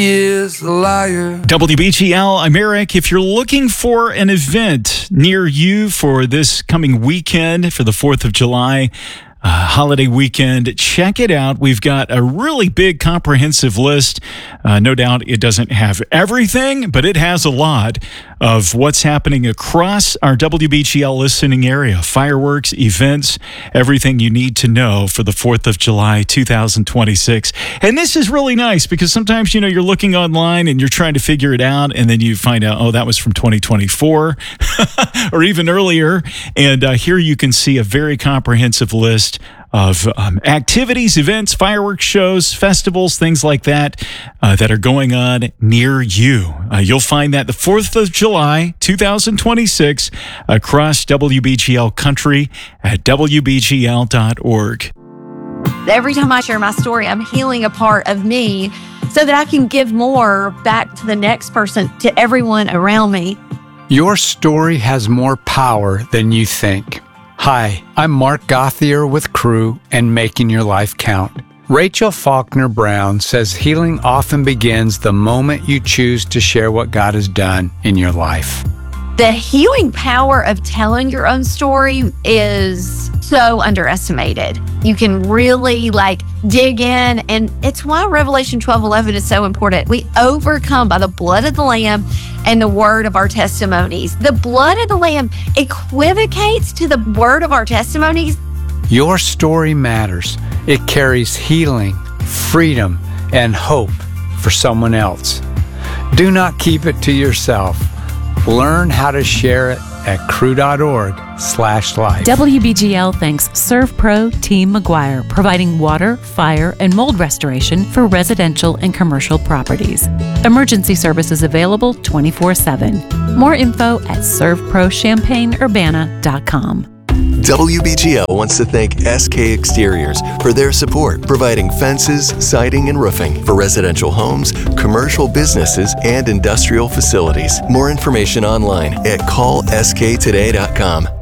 is a liar. WBGL, I'm Eric. If you're looking for an event near you for this coming weekend, for the 4th of July, holiday weekend, check it out. We've got a really big comprehensive list. No doubt it doesn't have everything, but it has a lot of what's happening across our WBGL listening area. Fireworks, events, everything you need to know for the 4th of July, 2026. And this is really nice because sometimes, you're looking online and you're trying to figure it out, and then you find out, oh, that was from 2024 or even earlier. And here you can see a very comprehensive list of activities, events, fireworks shows, festivals, things like that that are going on near you. You'll find that the 4th of July, 2026, across WBGL country at WBGL.org. Every time I share my story, I'm healing a part of me so that I can give more back to the next person, to everyone around me. Your story has more power than you think. Hi, I'm Mark Gauthier with Crew and Making Your Life Count. Rachel Faulkner Brown says healing often begins the moment you choose to share what God has done in your life. The healing power of telling your own story is so underestimated. You can really dig in, and it's why Revelation 12:11 is so important. We overcome by the blood of the Lamb and the word of our testimonies. The blood of the Lamb equivocates to the word of our testimonies. Your story matters. It carries healing, freedom, and hope for someone else. Do not keep it to yourself. Learn how to share it at crew.org/life. WBGL thanks ServPro Team McGuire, providing water, fire, and mold restoration for residential and commercial properties. Emergency services available 24/7. More info at servprochampaignurbana.com. WBGL wants to thank SK Exteriors for their support, providing fences, siding, and roofing for residential homes, commercial businesses, and industrial facilities. More information online at callsktoday.com.